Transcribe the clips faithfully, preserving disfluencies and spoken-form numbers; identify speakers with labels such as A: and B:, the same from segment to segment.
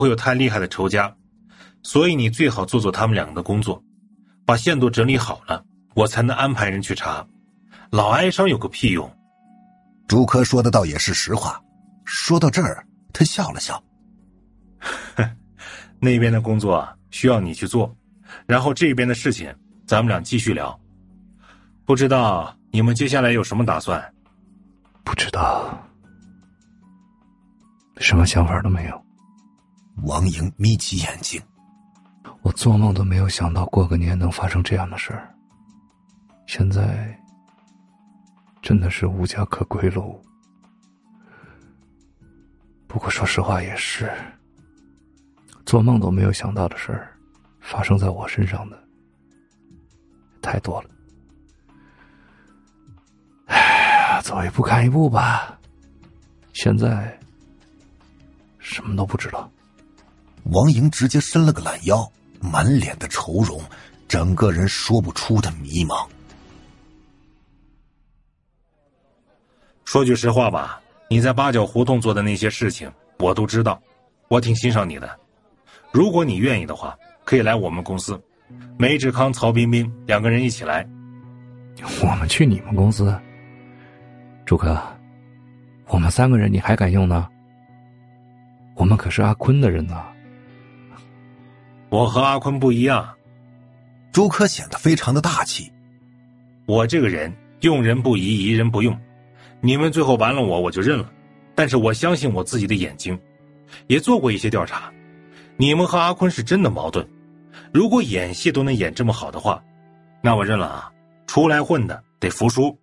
A: 会有太厉害的仇家，所以你最好做做他们两个的工作，把线都整理好了，我才能安排人去查。老哀伤有个屁用。
B: 朱科说的倒也是实话，说到这儿他笑了笑。
A: 那边的工作需要你去做，然后这边的事情咱们俩继续聊。不知道你们接下来有什么打算？
C: 不知道，什么想法都没有。
B: 王莹眯起眼睛，
C: 我做梦都没有想到过个年能发生这样的事儿，现在真的是无家可归喽。不过说实话也是，做梦都没有想到的事儿发生在我身上的太多了。哎呀，走一步看一步吧，现在什么都不知道。
B: 王莹直接伸了个懒腰，满脸的愁容，整个人说不出的迷茫。
A: 说句实话吧，你在八角胡同做的那些事情我都知道，我挺欣赏你的。如果你愿意的话，可以来我们公司，梅志康、曹彬彬两个人一起来。
C: 我们去你们公司？朱科，我们三个人你还敢用呢？我们可是阿坤的人呢。
A: 我和阿坤不一样。
B: 朱科显得非常的大气。
A: 我这个人用人不疑，疑人不用。你们最后完了我，我就认了。但是我相信我自己的眼睛，也做过一些调查。你们和阿坤是真的矛盾。如果演戏都能演这么好的话，那我认了啊。出来混的得服输。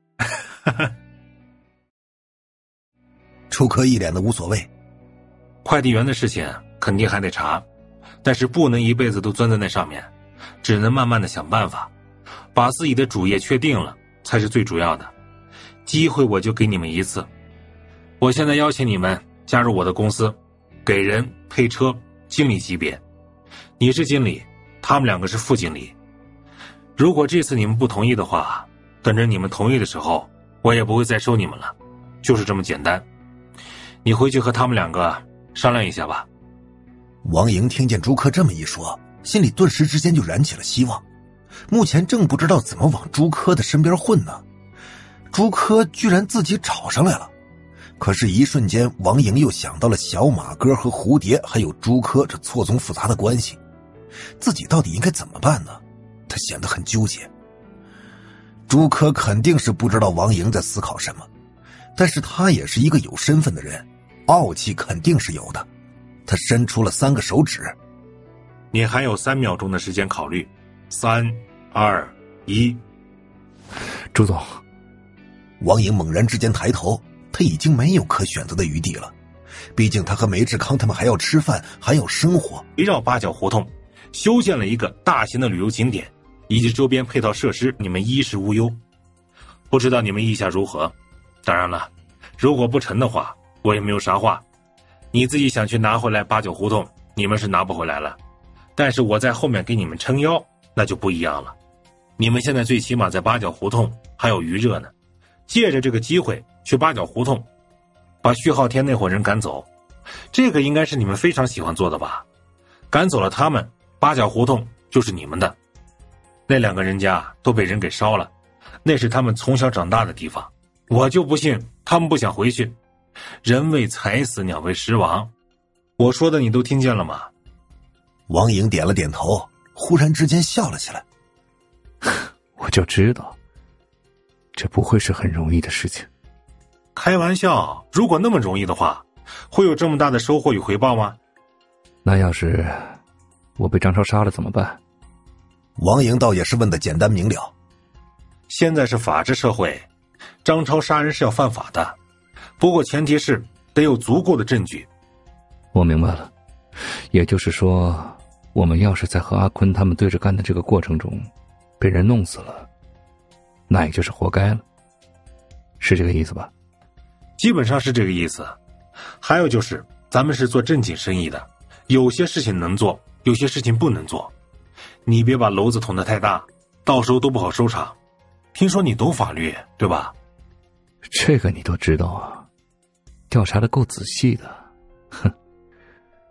B: 朱科一脸的无所谓。
A: 快递员的事情肯定还得查，但是不能一辈子都钻在那上面，只能慢慢的想办法，把自己的主业确定了才是最主要的。机会我就给你们一次，我现在邀请你们加入我的公司，给人配车，经理级别。你是经理，他们两个是副经理。如果这次你们不同意的话，等着你们同意的时候，我也不会再收你们了，就是这么简单。你回去和他们两个商量一下吧。
B: 王莹听见朱科这么一说，心里顿时之间就燃起了希望。目前正不知道怎么往朱科的身边混呢，朱科居然自己找上来了。可是一瞬间，王莹又想到了小马哥和蝴蝶还有朱科这错综复杂的关系，自己到底应该怎么办呢？他显得很纠结。朱科肯定是不知道王莹在思考什么，但是他也是一个有身份的人，傲气肯定是有的。他伸出了三个手指。
A: 你还有三秒钟的时间考虑。三二一。
C: 朱总。
B: 王莹猛然之间抬头，他已经没有可选择的余地了，毕竟他和梅志康他们还要吃饭，还要生活。
A: 围绕八角胡同修建了一个大型的旅游景点，以及周边配套设施，你们衣食无忧。不知道你们意下如何？当然了，如果不成的话，我也没有啥话。你自己想去拿回来八角胡同，你们是拿不回来了，但是我在后面给你们撑腰，那就不一样了。你们现在最起码在八角胡同还有余热呢，借着这个机会去八角胡同把徐浩天那伙人赶走，这个应该是你们非常喜欢做的吧。赶走了他们，八角胡同就是你们的。那两个人家都被人给烧了，那是他们从小长大的地方，我就不信他们不想回去。人为财死，鸟为食亡，我说的你都听见了吗？
B: 王莹点了点头，忽然之间笑了起来。
C: 我就知道这不会是很容易的事情。
A: 开玩笑，如果那么容易的话，会有这么大的收获与回报吗？
C: 那要是我被张超杀了怎么办？
B: 王莹倒也是问得简单明了。
A: 现在是法治社会，张超杀人是要犯法的，不过前提是得有足够的证据。
C: 我明白了，也就是说，我们要是在和阿坤他们对着干的这个过程中被人弄死了，那也就是活该了，是这个意思吧？
A: 基本上是这个意思。还有就是咱们是做正经生意的，有些事情能做，有些事情不能做。你别把篓子捅得太大，到时候都不好收场。听说你懂法律，对吧？
C: 这个你都知道啊，调查的够仔细的。哼，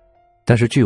C: 但是据